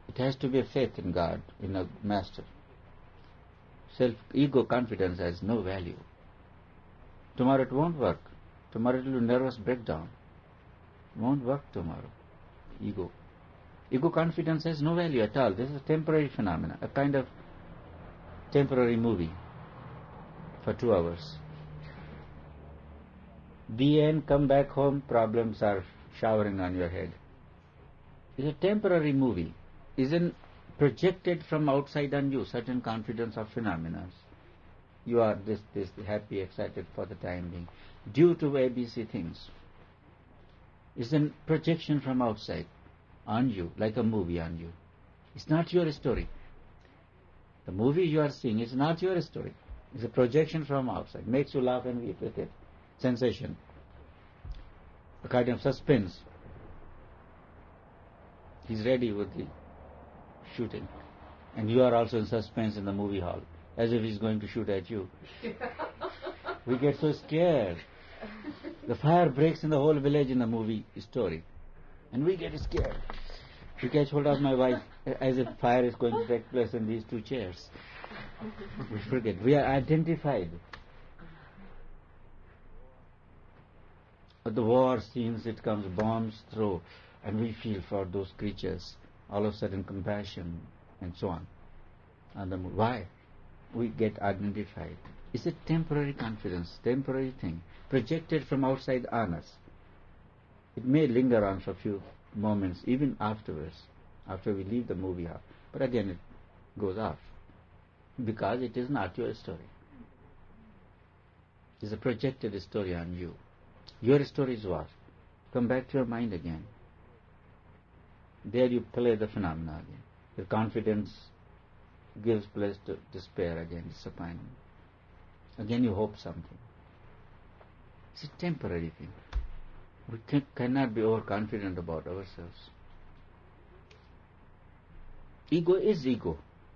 It has to be a faith in God, in a master. Self-ego confidence has no value. Tomorrow it won't work. Tomorrow it will be nervous breakdown. It won't work tomorrow. Ego. Ego confidence has no value at all. This is a temporary phenomena, a kind of temporary movie for 2 hours. The end, come back home, problems are showering on your head. It's a temporary movie. Isn't projected from outside on you certain confidence of phenomena. You are this happy, excited for the time being, due to ABC things. It's a projection from outside on you, like a movie on you. It's not your story. The movie you are seeing is not your story. It's a projection from outside. Makes you laugh and weep with it. Sensation. A kind of suspense. He's ready with the shooting. And you are also in suspense in the movie hall, as if he's going to shoot at you. We get so scared. The fire breaks in the whole village in the movie story. And we get scared. We catch hold of my wife as if fire is going to take place in these 2 chairs. We forget. We are identified. At the war scenes, it comes bombs through, and we feel for those creatures. All of a sudden compassion and so on. And why? We get identified. It's a temporary confidence, temporary thing, projected from outside on us. It may linger on for a few moments, even afterwards, after we leave the movie hall. But again it goes off, because it is not your story. It's a projected story on you. Your story is what? Come back to your mind again. There you play the phenomena again. Your confidence gives place to despair again, disappointment. Again you hope something. It's a temporary thing. We cannot be overconfident about ourselves. Ego is ego.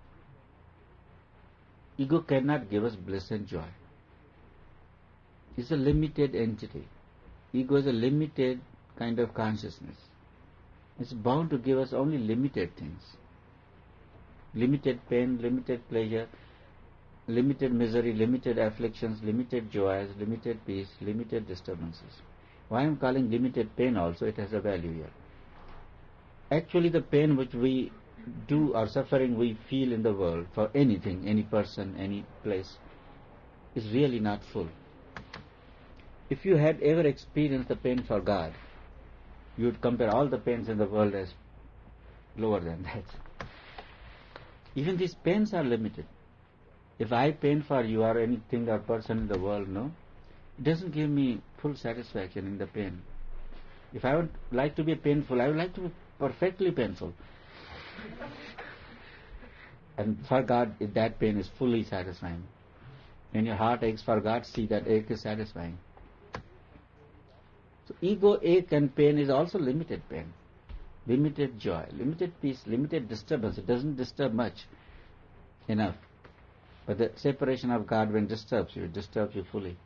Ego cannot give us bliss and joy. It's a limited entity. Ego is a limited kind of consciousness. It's bound to give us only limited things. Limited pain, limited pleasure, limited misery, limited afflictions, limited joys, limited peace, limited disturbances. Why I am calling limited pain also, it has a value here. Actually the pain which we do or suffering we feel in the world for anything, any person, any place, is really not full. If you had ever experienced the pain for God, you would compare all the pains in the world as lower than that. Even these pains are limited. If I pain for you or anything or person in the world, no, it doesn't give me full satisfaction in the pain. If I would like to be painful, I would like to be perfectly painful. And for God, that pain is fully satisfying. When your heart aches for God, see that ache is satisfying. So ego ache and pain is also limited pain, limited joy, limited peace, limited disturbance. It doesn't disturb much, enough. But the separation of God, when it disturbs you fully.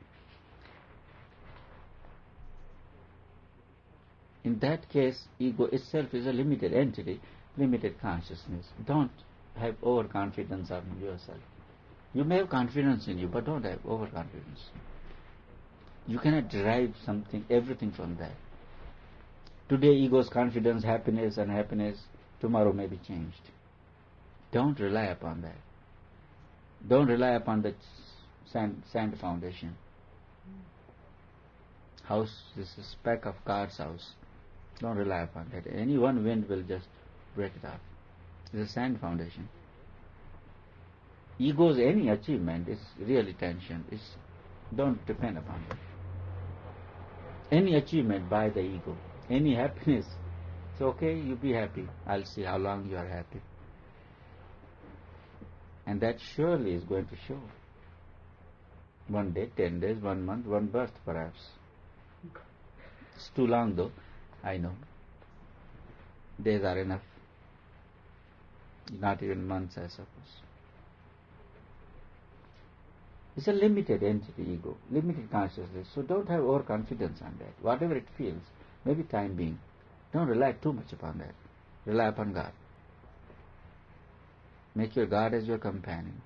In that case, ego itself is a limited entity, limited consciousness. Don't have overconfidence on yourself. You may have confidence in you, but don't have overconfidence. You cannot derive everything from that. Today, ego's confidence, happiness, unhappiness, tomorrow may be changed. Don't rely upon that. Don't rely upon the sand foundation. House, this is a speck of God's house. Don't rely upon that. Any one wind will just break it off. It's a sand foundation. Ego's any achievement is really tension. Don't depend upon that. Any achievement by the ego, any happiness, it's okay, you be happy. I'll see how long you are happy. And that surely is going to show. 1 day, 10 days, 1 month, 1 birth perhaps. It's too long though, I know. Days are enough. Not even months, I suppose. It's a limited entity, ego, limited consciousness. So don't have overconfidence on that. Whatever it feels, maybe time being. Don't rely too much upon that. Rely upon God. Make your God as your companion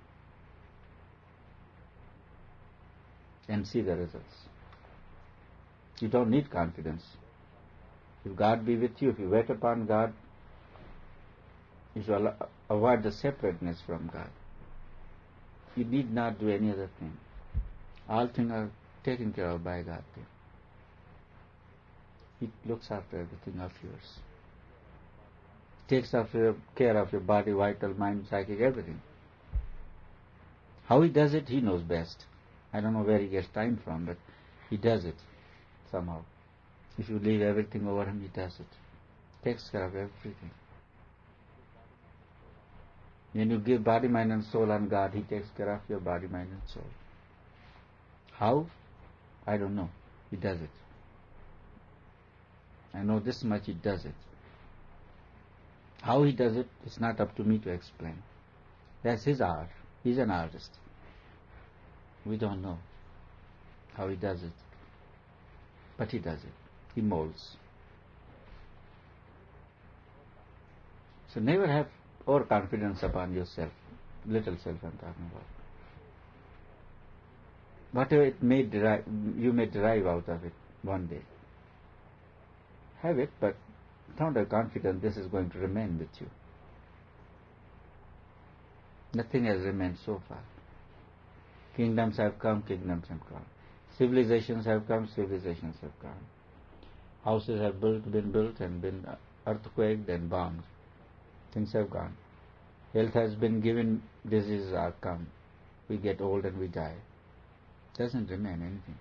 and see the results. You don't need confidence. If God be with you, if you wait upon God, you shall avoid the separateness from God. You need not do any other thing. All things are taken care of by God. He looks after everything of yours. Takes care of your body, vital, mind, psychic, everything. How He does it, He knows best. I don't know where He gets time from, but He does it somehow. If you leave everything over Him, He does it. Takes care of everything. When you give body, mind and soul on God, He takes care of your body, mind and soul. How? I don't know. He does it. I know this much, He does it. How He does it, it's not up to me to explain. That's His art. He's an artist. We don't know how He does it. But He does it. He molds. So never have overconfidence upon yourself. Little self I'm talking about. Whatever it may derive, you may derive out of it one day. Have it, but don't have confidence this is going to remain with you. Nothing has remained so far. Kingdoms have come, kingdoms have gone. Civilizations have come, civilizations have gone. Houses have been built and been earthquaked and bombed. Things have gone. Health has been given, diseases are come. We get old and we die. Doesn't remain anything.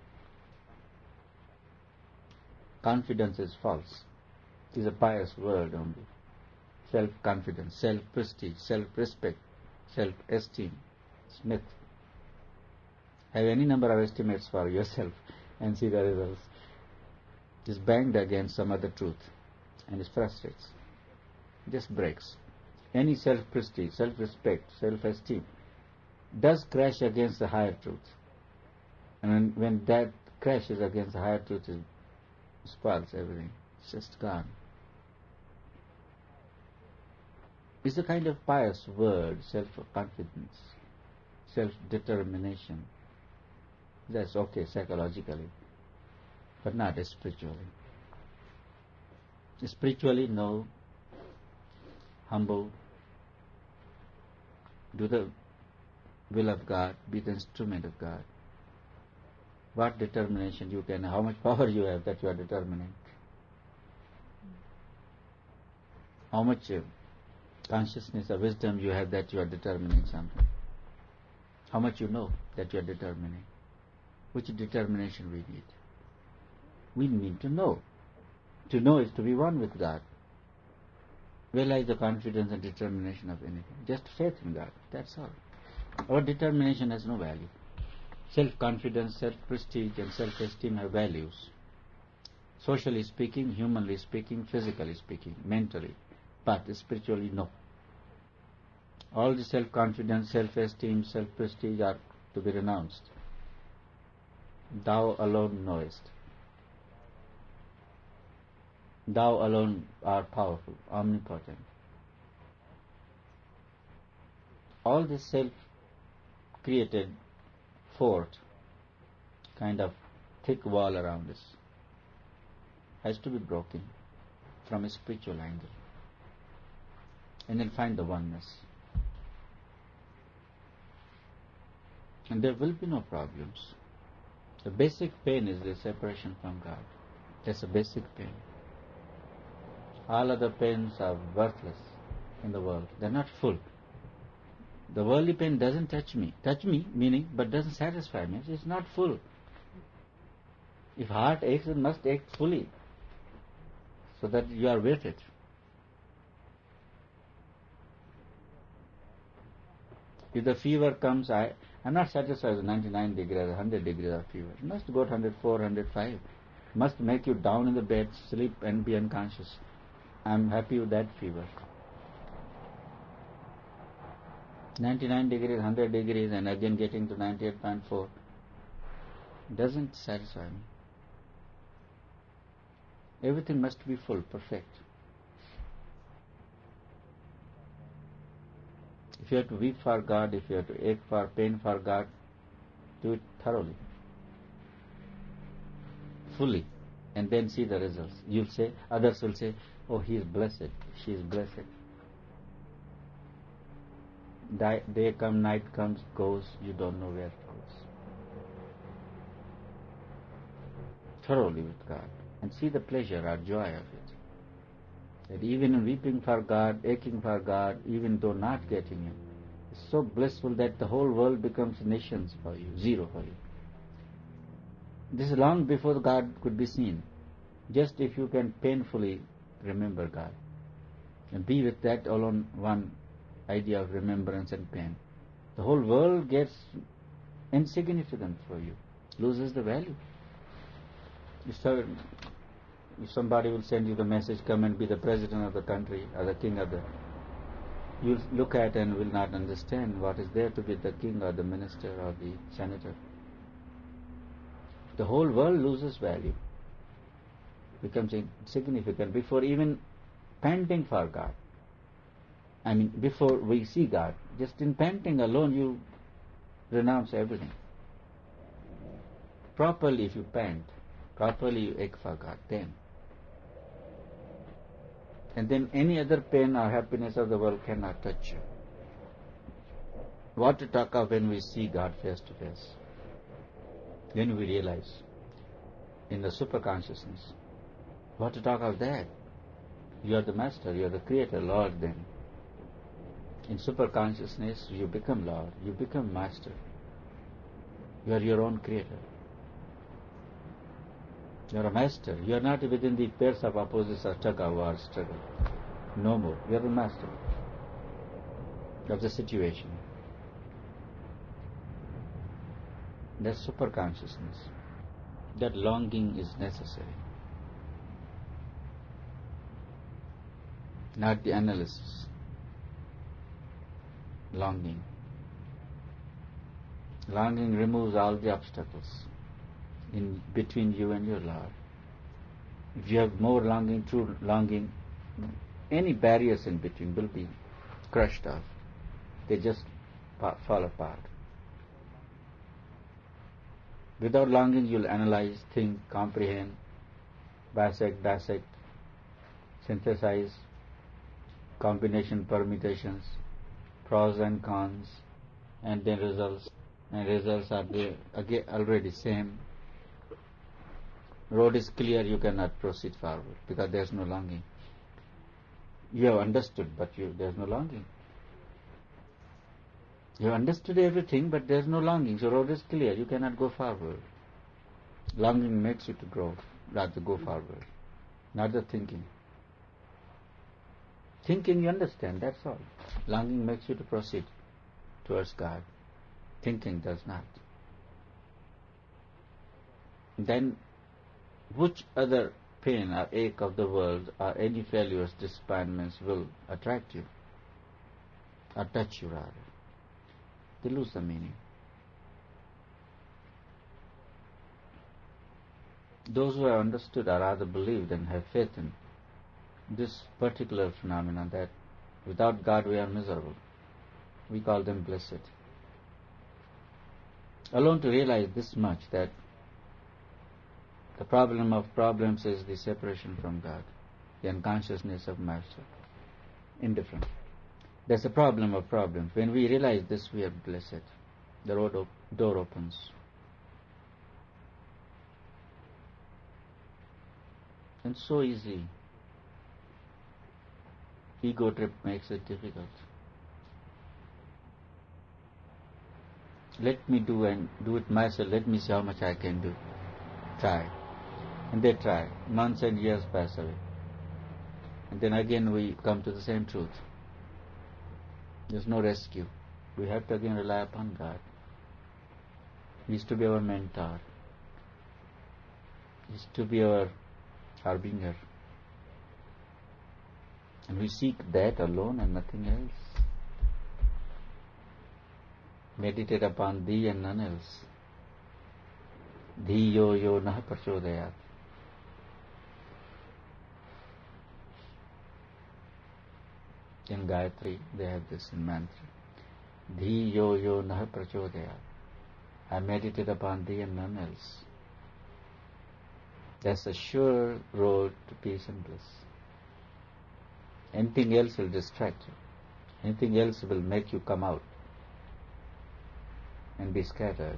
Confidence is false. It is a pious word only. Self-confidence, self-prestige, self-respect, self-esteem. It's myth. Have any number of estimates for yourself and see the results. It's banged against some other truth and it frustrates. It just breaks. Any self-prestige, self-respect, self-esteem does crash against the higher truth. And when that crashes against the higher truth, it spoils everything. It's just gone. It's a kind of pious word, self-confidence, self-determination. That's okay psychologically, but not spiritually. Spiritually, no. Humble. Do the will of God, be the instrument of God. What determination you can, how much power you have that you are determining. How much consciousness or wisdom you have that you are determining something. How much you know that you are determining. Which determination we need? We need to know. To know is to be one with God. Where lies the confidence and determination of anything? Just faith in God. That's all. Our determination has no value. Self-confidence, self-prestige and self-esteem have values. Socially speaking, humanly speaking, physically speaking, mentally. But spiritually, no. All the self-confidence, self-esteem, self-prestige are to be renounced. Thou alone knowest. Thou alone art powerful, omnipotent. All this self-created fort, kind of thick wall around us, has to be broken from a spiritual angle. And then find the oneness. And there will be no problems. The basic pain is the separation from God. That's the basic pain. All other pains are worthless in the world. They're not full. The worldly pain doesn't touch me. Touch me, meaning, but doesn't satisfy me. It's not full. If heart aches, it must ache fully, so that you are with it. If the fever comes, I'm not satisfied with 99 degrees, 100 degrees of fever. It must go to 104, 105. It must make you down in the bed, sleep and be unconscious. I'm happy with that fever. 99 degrees, 100 degrees and again getting to 98.4 doesn't satisfy me. Everything must be full, perfect. If you have to weep for God, if you have to ache for pain for God, do it thoroughly, fully, and then see the results. You'll say, others will say, oh, he is blessed, she is blessed. Day comes, night comes, goes, you don't know where it goes. Thoroughly with God, and see the pleasure or joy of it. That even in weeping for God, aching for God, even though not getting Him, is so blissful that the whole world becomes nations for you, zero for you. This is long before God could be seen. Just if you can painfully remember God and be with that alone one idea of remembrance and pain, the whole world gets insignificant for you, loses the value. If somebody will send you the message, come and be the president of the country or the king of the, you'll look at and will not understand what is there to be the king or the minister or the senator. The whole world loses value, becomes insignificant before even panting for God. I mean, before we see God, just in panting alone you renounce everything. Properly, if you pant, properly you ache for God, then. And then any other pain or happiness of the world cannot touch you. What to talk of when we see God face to face? Then we realize, in the super consciousness, what to talk of that? You are the master, you are the creator, Lord then. In super consciousness, you become Lord, you become master. You are your own creator. You are a master. You are not within the pairs of opposites or tug of war struggle. No more. You are the master of the situation. That super consciousness, that longing is necessary. Not the analysis. Longing. Longing removes all the obstacles in between you and your Lord. If you have more longing, true longing, any barriers in between will be crushed off. They just fall apart. Without longing, you'll analyze, think, comprehend, dissect, synthesize, combination, permutations, pros and cons, and then results. And results are there, again, already same. Road is clear, you cannot proceed forward because there is no longing. You have understood, but there is no longing. You have understood everything, but there is no longing. So road is clear, you cannot go forward. Longing makes you to grow, rather go forward, not the thinking. Thinking you understand, that's all. Longing makes you to proceed towards God. Thinking does not. Then which other pain or ache of the world or any failures, disappointments will attract you or touch you rather? They lose the meaning. Those who have understood or rather believed and have faith in this particular phenomenon, that without God we are miserable, we call them blessed. Alone to realize this much, that the problem of problems is the separation from God, the unconsciousness of Master, indifferent. That's the problem of problems. When we realize this, we are blessed. The door opens. And so easy. Ego trip makes it difficult. Let me do it myself. Let me see how much I can do. Try. And they try. Months and years pass away. And then again we come to the same truth. There's no rescue. We have to again rely upon God. He is to be our mentor. He is to be our harbinger. And we seek that alone and nothing else. Meditate upon Thee and none else. Dhiyo yo nah prachodayat. In Gayatri, they have this in mantra. Dhi yo yo naha prachodaya. I meditate upon thee and none else. That's a sure road to peace and bliss. Anything else will distract you. Anything else will make you come out and be scattered.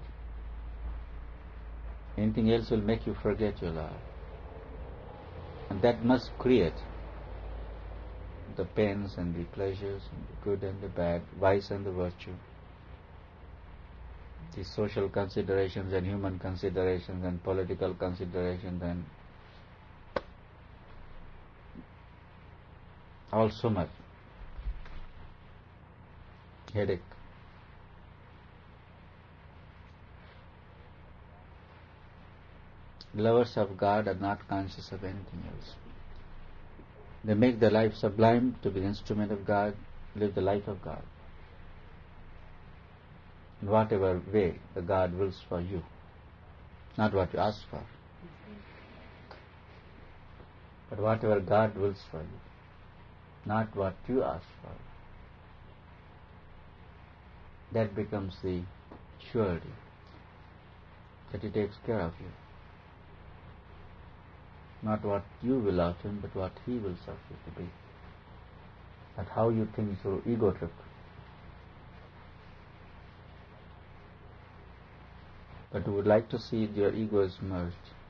Anything else will make you forget your Lord. And that must create the pains and the pleasures and the good and the bad, vice and the virtue, the social considerations and human considerations and political considerations and all so much headache. Lovers of God are not conscious of anything else. They make their life sublime to be the instrument of God, live the life of God. In whatever way the God wills for you, not what you ask for, but whatever God wills for you, not what you ask for. That becomes the surety that He takes care of you. Not what you will of Him, but what He wills of you to be. Not how you think through ego trip. But you would like to see your egos merged.